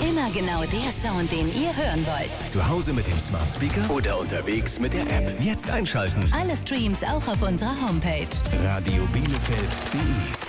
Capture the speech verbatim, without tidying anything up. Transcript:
Immer genau der Sound, den ihr hören wollt. Zu Hause mit dem Smart Speaker oder unterwegs mit der App. Jetzt einschalten. Alle Streams auch auf unserer Homepage. radio bielefeld punkt de